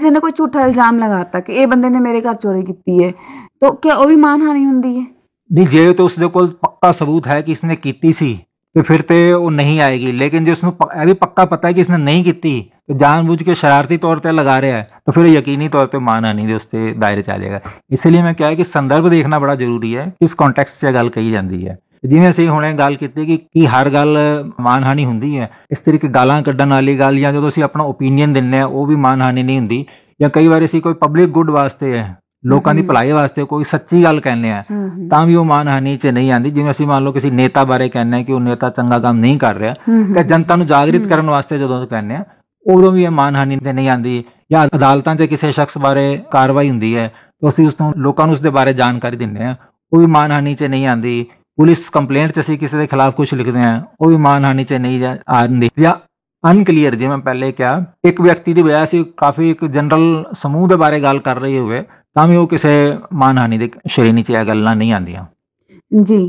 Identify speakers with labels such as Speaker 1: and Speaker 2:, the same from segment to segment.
Speaker 1: ਕਿਸੇ ਨੇ ਕੋਈ ਝੂਠਾ ਇਲਜ਼ਾਮ ਲਗਾਤਾ ਕਿ ਇਹ ਬੰਦੇ ਨੇ ਮੇਰੇ ਘਰ ਚੋਰੀ ਕੀਤੀ ਹੈ, ਤਾਂ ਕਿਆ ਉਹ ਵੀ ਮਾਨਹਾਨੀ ਹੁੰਦੀ ਹੈ?
Speaker 2: ਨਹੀਂ, ਜੇ ਤਾਂ ਉਸਦੇ ਕੋਲ ਪੱਕਾ ਸਬੂਤ ਹੈ ਕਿ ਇਸਨੇ ਕੀਤੀ ਸੀ ਤੇ ਫਿਰ ਤੇ ਉਹ ਨਹੀਂ ਆਏਗੀ। ਲੇਕਿਨ ਜੇ ਉਸਨੂੰ ਇਹ ਵੀ ਪੱਕਾ ਪਤਾ ਹੈ ਕਿ ਇਸਨੇ ਨਹੀਂ ਕੀਤੀ ਤੇ ਜਾਣਬੁੱਝ ਕੇ ਸ਼ਰਾਰਤੀ ਤੌਰ ਤੇ ਲਗਾ ਰਿਹਾ ਹੈ, ਤਾਂ ਫਿਰ ਯਕੀਨੀ ਤੌਰ ਤੇ ਮਾनहानि ਦੇ ਉਸਤੇ ਦਾਇਰੇ ਚ ਆ ਜਾਏਗਾ। ਇਸ ਲਈ ਮੈਂ ਕਿਹਾ ਕਿ ਸੰਦਰਭ ਦੇਖਣਾ ਬੜਾ ਜ਼ਰੂਰੀ ਹੈ, ਕਿਸ ਕੰਟੈਕਸਟ 'ਚ ਗੱਲ ਕਹੀ ਜਾਂਦੀ ਹੈ। ਜਿਵੇਂ ਅਸੀਂ ਹੁਣੇ ਗੱਲ ਕੀਤੀ ਕਿ ਕੀ ਹਰ ਗੱਲ ਮਾनहानि ਹੁੰਦੀ ਹੈ, ਇਸ ਤਰੀਕੇ ਗਾਲਾਂ ਕੱਢਣ ਵਾਲੀ ਗੱਲ ਜਾਂ ਜਦੋਂ ਅਸੀਂ ਆਪਣਾ ਓਪੀਨੀਅਨ ਦਿੰਦੇ ਹਾਂ ਉਹ ਵੀ मानहानि ਨਹੀਂ ਹੁੰਦੀ। ਜਾਂ ਕਈ ਵਾਰ ਅਸੀਂ ਕੋਈ ਪਬਲਿਕ ਗੁੱਡ ਵਾਸਤੇ ਹੈ, ਲੋਕਾਂ ਦੀ ਭਲਾਈ ਵਾਸਤੇ ਕੋਈ ਸੱਚੀ ਗੱਲ ਕਹਿੰਦੇ ਆ ਤਾਂ ਵੀ ਉਹ मानहानि 'ਚ ਨਹੀਂ ਆਉਂਦੀ। ਜਿਵੇਂ ਅਸੀਂ ਮੰਨ ਲਓ ਕਿਸੇ ਨੇਤਾ ਬਾਰੇ ਕਹਿੰਦੇ ਕਿ ਉਹ ਨੇਤਾ ਚੰਗਾ ਕੰਮ ਨਹੀਂ ਕਰ ਰਿਹਾ ਤੇ ਜਨਤਾ ਨੂੰ ਜਾਗਰਿਤ ਕਰਨ ਵਾਸਤੇ ਜਦੋਂ ਕਹਿੰਦੇ ਆ ਉਦੋਂ ਵੀ ਇਹ मानहानि ਤੇ ਨਹੀਂ ਆਉਂਦੀ। ਜਾਂ ਅਦਾਲਤਾਂ 'ਚ ਕਿਸੇ ਸ਼ਖਸ ਬਾਰੇ ਕਾਰਵਾਈ ਹੁੰਦੀ ਹੈ ਤਾਂ ਅਸੀਂ ਉਸਨੂੰ ਲੋਕਾਂ ਨੂੰ ਉਸਦੇ ਬਾਰੇ ਜਾਣਕਾਰੀ ਦਿੰਦੇ ਹਾਂ, ਉਹ ਵੀ मानहानि 'ਚ ਨਹੀਂ ਆਉਂਦੀ। ਪੁਲਿਸ ਕੰਪਲੇਂਟ 'ਚ ਅਸੀਂ ਕਿਸੇ ਦੇ ਖਿਲਾਫ ਕੁਝ ਲਿਖਦੇ ਹਾਂ, ਉਹ ਵੀ मानहानि 'ਚ ਨਹੀਂ ਆਉਂਦੀ। ਜਾਂ ਅਨਕਲੀਅਰ, ਜਿਵੇਂ ਪਹਿਲੇ ਕਿਹਾ, ਇੱਕ ਵਿਅਕਤੀ ਦੀ ਵਜ੍ਹਾ ਸੀ ਕਾਫੀ ਇੱਕ ਜਨਰਲ ਸਮੂਹ ਦੇ ਬਾਰੇ ਗੱਲ ਕਰ ਰਹੀ ਹੋਵੇ ਤਾਂ ਵੀ ਉਹ ਕਿਸੇ मानहानि ਦੇ ਸ਼੍ਰੇਣੀ 'ਚ ਇਹ ਗੱਲਾਂ ਨਹੀਂ ਆਉਂਦੀਆਂ।
Speaker 1: ਜੀ,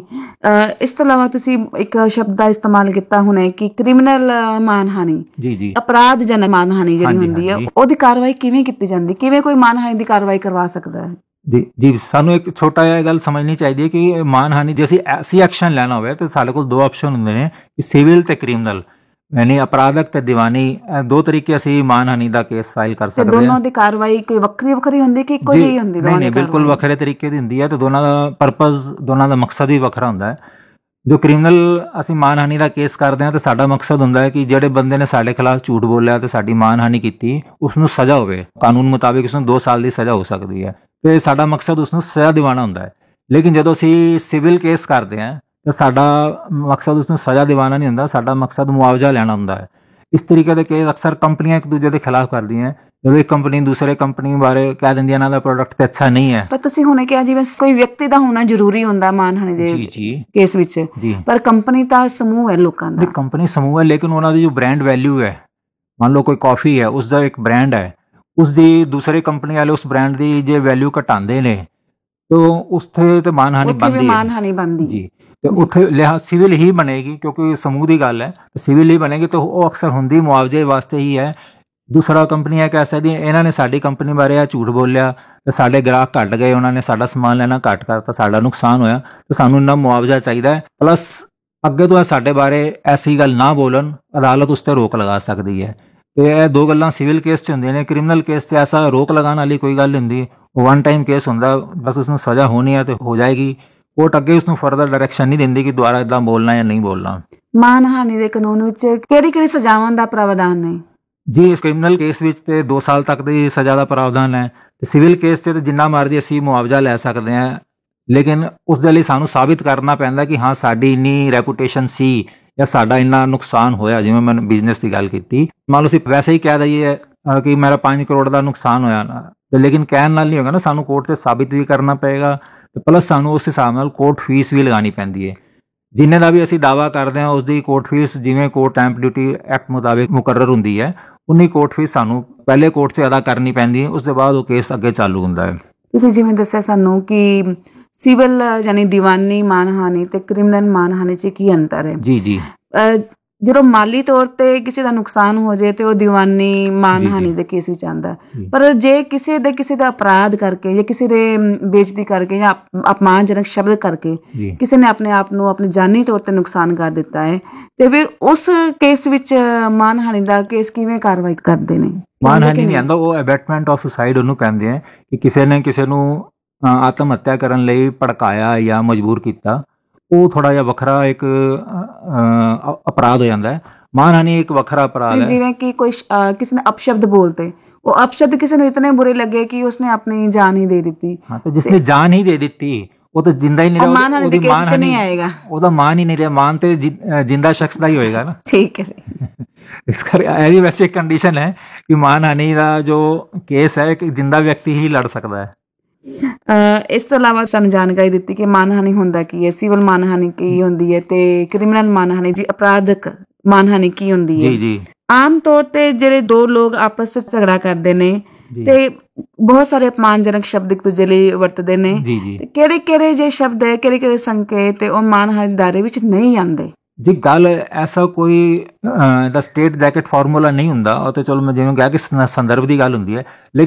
Speaker 1: ਇਸ ਤੋਂ ਇਲਾਵਾ ਤੁਸੀਂ ਇੱਕ ਸ਼ਬਦ ਦਾ ਇਸਤੇਮਾਲ ਕੀਤਾ ਹੁਣੇ ਕਿ ਕ੍ਰਿਮੀਨਲ मानहानि।
Speaker 2: ਜੀ ਜੀ,
Speaker 1: ਅਪਰਾਧਜਨਕ मानहानि ਜਿਹੜੀ ਹੁੰਦੀ ਹੈ ਉਹਦੀ ਕਾਰਵਾਈ ਕਿਵੇਂ ਕੀਤੀ ਜਾਂਦੀ? ਕਿਵੇਂ ਕੋਈ मानहानि ਦੀ ਕਾਰਵਾਈ ਕਰਵਾ ਸਕਦਾ ਹੈ?
Speaker 2: ਜੀ ਜੀ, ਸਾਨੂੰ ਇੱਕ ਛੋਟਾ ਜਿਹਾ ਗੱਲ ਸਮਝਣੀ ਚਾਹੀਦੀ ਹੈ ਕਿ मानहानि ਜੇ ਅਸੀਂ ਐਸੀ ਐਕਸ਼ਨ ਲੈਣਾ ਹੋਵੇ ਤਾਂ ਸਾਡੇ ਕੋਲ ਦੋ ਆਪਸ਼ਨ ਹੁੰਦੇ ਨੇ ਕਿ ਸਿਵਲ ਤੇ ਕ੍ਰਿਮੀਨਲ, ਯਾਨੀ ਅਪਰਾਧਕ ਤੇ ਦੀਵਾਨੀ। ਦੋ ਤਰੀਕੇ ਅਸੀਂ मानहानि ਦਾ ਕੇਸ ਫਾਈਲ ਕਰ ਸਕਦੇ ਹਾਂ।
Speaker 1: ਦੋਨੋਂ ਦੀ ਕਾਰਵਾਈ ਕੋਈ ਵੱਖਰੀ ਹੁੰਦੀ ਕਿ ਇੱਕੋ ਜਿਹੀ ਹੁੰਦੀ?
Speaker 2: ਨਹੀਂ, ਬਿਲਕੁਲ ਵੱਖਰੇ ਤਰੀਕੇ ਦੀ ਹੁੰਦੀ ਹੈ ਤੇ ਦੋਨਾਂ ਦਾ ਪਰਪਸ, ਦੋਨਾਂ ਦਾ ਮਕਸਦ ਵੀ ਵੱਖਰਾ ਹੁੰਦਾ ਹੈ। ਜੋ ਕ੍ਰਿਮੀਨਲ ਅਸੀਂ मानहानि ਦਾ ਕੇਸ ਕਰਦੇ ਹਾਂ ਤੇ ਸਾਡਾ ਮਕਸਦ ਹੁੰਦਾ ਹੈ ਕਿ ਜਿਹੜੇ ਬੰਦੇ ਨੇ ਸਾਡੇ ਖਿਲਾਫ ਝੂਠ ਬੋਲਿਆ ਤੇ ਸਾਡੀ मानहानि ਕੀਤੀ ਉਸਨੂੰ ਸਜ਼ਾ ਹੋਵੇ। ਕਾਨੂੰਨ ਮੁਤਾਬਿਕ ਉਸਨੂੰ 2 ਸਾਲ ਦੀ ਸਜ਼ਾ ਹੋ ਸਕਦੀ ਹੈ ਤੇ ਸਾਡਾ ਮਕਸਦ ਉਸਨੂੰ ਸਜ਼ਾ ਦਿਵਾਉਣਾ ਹੁੰਦਾ ਹੈ। ਲੇਕਿਨ ਜਦੋਂ ਅਸੀਂ ਸਿਵਲ ਕੇਸ ਕਰਦੇ ਹਾਂ ਤਾਂ ਸਾਡਾ ਮਕਸਦ ਉਸਨੂੰ ਸਜ਼ਾ ਦਿਵਾਉਣਾ ਨਹੀਂ ਹੁੰਦਾ, ਸਾਡਾ ਮਕਸਦ ਮੁਆਵਜ਼ਾ ਲੈਣਾ ਹੁੰਦਾ ਹੈ। ਇਸ ਤਰੀਕੇ ਦੇ ਕੇਸ ਅਕਸਰ ਕੰਪਨੀਆਂ ਇੱਕ ਦੂਜੇ ਦੇ ਖਿਲਾਫ ਕਰਦੀਆਂ। ਜਦੋਂ ਇੱਕ ਕੰਪਨੀ ਦੂਸਰੇ ਕੰਪਨੀ ਬਾਰੇ ਕਹਿ ਦਿੰਦੀ ਇਹਨਾਂ ਦਾ ਪ੍ਰੋਡਕਟ ਤੇ ਅੱਛਾ ਨਹੀਂ ਹੈ।
Speaker 1: ਪਰ ਤੁਸੀਂ ਹੁਣੇ ਕਿਹਾ ਜਿਵੇਂ ਕੋਈ ਵਿਅਕਤੀ ਦਾ ਹੋਣਾ ਜ਼ਰੂਰੀ ਹੁੰਦਾ मानहानि ਦੇ ਕੇਸ ਵਿੱਚ, ਪਰ ਕੰਪਨੀ ਤਾਂ ਸਮੂਹ ਹੈ ਲੋਕਾਂ ਦਾ।
Speaker 2: ਕੰਪਨੀ ਸਮੂਹ ਹੈ ਲੇਕਿਨ ਉਹਨਾਂ ਦੀ ਜੋ ਬ੍ਰਾਂਡ ਵੈਲਿਊ ਹੈ, ਮੰਨ ਲਓ ਕੋਈ ਕਾਫੀ ਹੈ, ਉਸਦਾ ਇੱਕ ਬ੍ਰਾਂਡ ਹੈ, ਉਸਦੀ ਦੂਸਰੇ ਕੰਪਨੀ ਵਾਲੇ ਉਸ ਬ੍ਰਾਂਡ ਦੀ ਜੇ ਵੈਲਿਊ ਘਟਾਉਂਦੇ ਨੇ ਤਾਂ ਉਸਤੇ ਤੇ मानहानि ਬਣਦੀ ਜੀ। ਤੇ ਉੱਥੇ ਲਿਹਾਜ਼ ਸਿਵਲ ਹੀ ਬਣੇਗੀ ਕਿਉਂਕਿ ਸਮੂਹ ਦੀ ਗੱਲ ਹੈ, ਸਿਵਲ ਹੀ ਬਣੇਗੀ। ਤਾਂ ਉਹ ਅਕਸਰ ਹੁੰਦੀ ਮੁਆਵਜ਼ੇ ਵਾਸਤੇ ਹੀ ਹੈ। ਦੂਸਰਾ ਕੰਪਨੀ ਇਹ ਕਹਿ ਸਕਦੀ ਇਹਨਾਂ ਨੇ ਸਾਡੀ ਕੰਪਨੀ ਬਾਰੇ ਆ ਝੂਠ ਬੋਲਿਆ ਤੇ ਸਾਡੇ ਗ੍ਰਾਹਕ ਘਟ ਗਏ, ਉਹਨਾਂ ਨੇ ਸਾਡਾ ਸਮਾਨ ਲੈਣਾ ਘੱਟ ਕਰਤਾ, ਸਾਡਾ ਨੁਕਸਾਨ ਹੋਇਆ ਤੇ ਸਾਨੂੰ ਇੰਨਾ ਮੁਆਵਜ਼ਾ ਚਾਹੀਦਾ ਹੈ। ਪਲੱਸ ਅੱਗੇ ਤੋਂ ਸਾਡੇ ਬਾਰੇ ਐਸੀ ਗੱਲ ਨਾ ਬੋਲਣ, ਅਦਾਲਤ ਉਸ ਤੇ ਰੋਕ ਲਗਾ ਸਕਦੀ ਹੈ। ਤੇ ਇਹ ਦੋ ਗੱਲਾਂ ਸਿਵਲ ਕੇਸ 'ਚ ਹੁੰਦੀਆਂ ਨੇ। ਕ੍ਰਿਮੀਨਲ ਕੇਸ 'ਚ ਐਸਾ ਰੋਕ ਲਗਾਉਣ ਵਾਲੀ ਕੋਈ ਗੱਲ ਨਹੀਂ ਹੁੰਦੀ, ਉਹ ਵਨ ਟਾਈਮ ਕੇਸ ਹੁੰਦਾ, ਬਸ ਉਸਨੂੰ ਸਜ਼ਾ ਹੋਣੀ ਹੈ ਤੇ ਹੋ ਜਾਏਗੀ। ਕੋਰਟ ਅੱਗੇ ਉਸਨੂੰ ਫਰਦਰ ਡਾਇਰੈਕਸ਼ਨ ਨਹੀਂ ਦਿੰਦੀ ਕਿ ਦੁਬਾਰਾ ਇਦਾਂ ਬੋਲਣਾ ਜਾਂ ਨਹੀਂ ਬੋਲਣਾ।
Speaker 1: मानहानि ਦੇ ਕਾਨੂੰਨ ਵਿੱਚ ਕਿਹੜੀ ਸਜ਼ਾਵਾਂ ਦਾ ਪ੍ਰਾਵਧਾਨ ਹੈ?
Speaker 2: ਜੀ, ਕ੍ਰਿਮੀਨਲ ਕੇਸ ਵਿੱਚ ਤੇ 2 ਸਾਲ ਤੱਕ ਦੀ ਸਜ਼ਾ ਦਾ ਪ੍ਰਾਵਧਾਨ ਹੈ ਤੇ ਸਿਵਲ ਕੇਸ 'ਚ ਜਿੰਨਾ ਮਰਜ਼ੀ ਅਸੀਂ ਮੁਆਵਜ਼ਾ ਲੈ ਸਕਦੇ ਹਾਂ। ਲੇਕਿਨ ਉਸ ਦੇ ਲਈ ਸਾਨੂੰ ਸਾਬਿਤ ਕਰਨਾ ਪੈਂਦਾ ਕਿ ਹਾਂ ਸਾਡੀ ਇੰਨੀ ਰੈਪੂਟੇਸ਼ਨ ਸੀ ਜਾਂ ਸਾਡਾ ਇੰਨਾ ਨੁਕਸਾਨ ਹੋਇਆ। ਜਿਵੇਂ ਮੈਂ ਬਿਜ਼ਨਸ ਦੀ ਗੱਲ ਕੀਤੀ, ਮੰਨ ਲਓ ਅਸੀਂ ਵੈਸੇ ਹੀ ਕਹਿ ਦਈਏ ਕਿ ਮੇਰਾ 5 ਕਰੋੜ ਦਾ ਨੁਕਸਾਨ ਹੋਇਆ ਨਾ, ਤੇ ਲੇਕਿਨ ਕਹਿਣ ਨਾਲ ਨਹੀਂ ਹੋਗਾ ਨਾ, ਸਾਨੂੰ ਕੋਰਟ 'ਤੇ ਸਾਬਿਤ ਵੀ ਕਰਨਾ ਪਏਗਾ ਤੇ ਪਲੱਸ ਸਾਨੂੰ ਉਸ ਹਿਸਾਬ ਨਾਲ ਕੋਰਟ ਫੀਸ ਵੀ ਲਗਾਉਣੀ ਪੈਂਦੀ ਹੈ। ਜਿੰਨੇ ਦਾ ਵੀ ਅਸੀਂ ਦਾਅਵਾ ਕਰਦੇ ਹਾਂ ਉਸਦੀ ਕੋਰਟ ਫੀਸ ਜਿਵੇਂ ਕੋਰਟ ਸਟੈਂਪ ਡਿਊਟੀ ਐਕਟ ਮੁਤਾਬਿਕ ਮੁਕਰਰ ਹੁੰਦੀ ਹੈ, ਉਨੀ ਕੋਰਟ ਫੀਸ ਸਾਨੂੰ ਪਹਿਲੇ ਕੋਰਟ 'ਚ ਅਦਾ ਕਰਨੀ ਪੈਂਦੀ ਹੈ। ਉਸ ਤੋਂ ਬਾਅਦ ਉਹ ਕੇਸ ਅੱਗੇ ਚਾਲੂ ਹੁੰਦਾ ਹੈ।
Speaker 1: ਤੁਸੀਂ ਜਿਵੇਂ ਦੱਸਿਆ ਸਾਨੂੰ ਕਿ ਸਿਵਲ ਯਾਨੀ ਦੀਵਾਨੀ मानहानि ਤੇ ਕ੍ਰਿਮੀਨਲ मानहानि 'ਚ ਕੀ ਅੰਤਰ ਹੈ?
Speaker 2: ਜੀ ਜੀ,
Speaker 1: ਜਦੋਂ ਮਾਲੀ ਤੌਰ ਤੇ ਕਿਸੇ ਦਾ ਨੁਕਸਾਨ ਹੋ ਜਾਏ ਤੇ ਉਹ ਦੀਵਾਨੀ मानहानि ਦੇ ਕੇਸ ਵਿੱਚ ਆਉਂਦਾ। ਪਰ ਜੇ ਕਿਸੇ ਦਾ ਅਪਰਾਧ ਕਰਕੇ ਜਾਂ ਕਿਸੇ ਦੇ ਬੇਇੱਜ਼ਤੀ ਕਰਕੇ ਜਾਂ ਅਪਮਾਨਜਨਕ ਸ਼ਬਦ ਕਰਕੇ ਕਿਸੇ ਨੇ ਆਪਣੇ ਆਪ ਨੂੰ ਆਪਣੇ ਜਾਨੀ ਤੌਰ ਤੇ ਨੁਕਸਾਨ ਕਰ ਦਿੱਤਾ ਹੈ ਤੇ ਫਿਰ ਉਸ ਕੇਸ ਵਿੱਚ मानहानि ਦਾ ਕੇਸ ਕਿਵੇਂ ਕਾਰਵਾਈ ਕਰਦੇ ਨੇ?
Speaker 2: मानहानि ਨਹੀਂ ਆਉਂਦਾ, ਉਹ ਅਬੈਟਮੈਂਟ ਆਫ ਸੁਸਾਈਡ ਉਹਨੂੰ ਕਹਿੰਦੇ ਆ ਕਿ ਕਿਸੇ ਨੇ ਕਿਸੇ ਨੂੰ ਆਤਮ ਹੱਤਿਆ ਕਰਨ ਲਈ ਭੜਕਾਇਆ ਜਾਂ ਮਜਬੂਰ ਕੀਤਾ। ਉਹ ਥੋੜਾ ਜਿਹਾ ਵੱਖਰਾ ਇੱਕ ਅਪਰਾਧ ਹੋ ਜਾਂਦਾ ਹੈ। मानहानि ਇੱਕ ਵੱਖਰਾ ਅਪਰਾਧ ਹੈ।
Speaker 1: ਜਿਵੇਂ ਕਿ ਕੋਈ ਕਿਸੇ ਨੇ ਅਪਸ਼ਬਦ ਬੋਲਤੇ, ਉਹ ਅਪਸ਼ਬਦ ਕਿਸੇ ਨੂੰ ਇਤਨੇ ਬੁਰੇ ਲੱਗੇ ਕਿ ਉਸਨੇ ਆਪਣੀ ਜਾਨ ਹੀ ਦੇ ਦਿੱਤੀ। ਹਾਂ, ਤੇ
Speaker 2: ਜਿਸਨੇ ਜਾਨ ਹੀ ਦੇ ਦਿੱਤੀ ਉਹ ਤਾਂ ਜਿੰਦਾ ਹੀ ਨਹੀਂ ਰਿਹਾ, ਉਹਦੀ
Speaker 1: मानहानि ਨਹੀਂ ਆਏਗਾ,
Speaker 2: ਉਹਦਾ ਮਾਨ ਹੀ ਨਹੀਂ ਰਿਹਾ। ਮਾਨ ਤੇ ਜਿੰਦਾ ਸ਼ਖਸ ਦਾ ਹੀ ਹੋਏਗਾ ਨਾ।
Speaker 1: ਠੀਕ ਹੈ।
Speaker 2: ਇਸ ਕਰਕੇ ਇਹ ਵੀ ਵੈਸੇ ਇੱਕ ਕੰਡੀਸ਼ਨ ਹੈ ਕਿ मानहानि ਦਾ ਜੋ ਕੇਸ ਹੈ ਇੱਕ ਜਿੰਦਾ ਵਿਅਕਤੀ ਹੀ ਲੜ ਸਕਦਾ ਹੈ।
Speaker 1: ਇਸ ਤੋਂ ਇਲਾਵਾ ਸਾਨੂੰ ਜਾਣਕਾਰੀ ਦਿੱਤੀ ਕਿ मानहानि ਹੁੰਦਾ ਕੀ ਹੈ, ਸਿਵਲ मानहानि ਕੀ ਹੁੰਦੀ ਹੈ ਤੇ ਕ੍ਰਿਮੀਨਲ मानहानि ਜੀ ਅਪਰਾਧਕ मानहानि ਕੀ ਹੁੰਦੀ ਹੈ?
Speaker 2: ਜੀ ਜੀ,
Speaker 1: ਆਮ ਤੌਰ ਤੇ ਜਿਹੜੇ ਦੋ ਲੋਕ ਆਪਸ ਵਿੱਚ ਝਗੜਾ ਕਰਦੇ ਨੇ ਤੇ ਬਹੁਤ ਸਾਰੇ ਅਪਮਾਨਜਨਕ ਸ਼ਬਦ ਇੱਕ ਦੂਜੇ ਲਈ ਵਰਤਦੇ ਨੇ, ਕਿਹੜੇ ਜੇ ਸ਼ਬਦ ਹੈ, ਕਿਹੜੇ ਸੰਕੇਤ ਉਹ मानहानि ਦਾਇਰੇ ਵਿੱਚ ਨਹੀਂ ਆਉਂਦੇ?
Speaker 2: ਜੀ, ਗੱਲ ਐਸਾ ਕੋਈ ਦਾ ਸਟੇਟ ਜੈਕਟ ਫਾਰਮੂਲਾ ਨਹੀਂ ਹੁੰਦਾ। ਉਹ ਤੇ ਚਲੋ ਮੈਂ ਜਿਵੇਂ ਕਿਹਾ ਕਿ ਸੰਦਰਭ ਦੀ ਗੱਲ ਹੁੰਦੀ ਹੈ।